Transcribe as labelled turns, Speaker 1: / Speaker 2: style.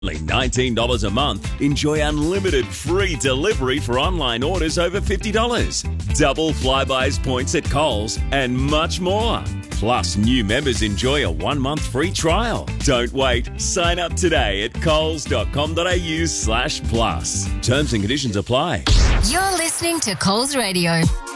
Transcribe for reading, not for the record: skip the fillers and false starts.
Speaker 1: Only $19 a month. Enjoy unlimited free delivery for online orders over $50. Double Flybuys points at Coles and much more. Plus, new members enjoy a 1 month free trial. Don't wait. Sign up today at coles.com.au/plus. Terms and conditions apply.
Speaker 2: You're listening to Coles Radio.